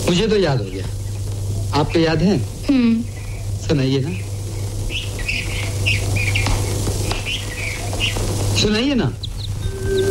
मुझे तो याद हो गया। आपको याद है? सुनाइए ना, सुनाइए ना।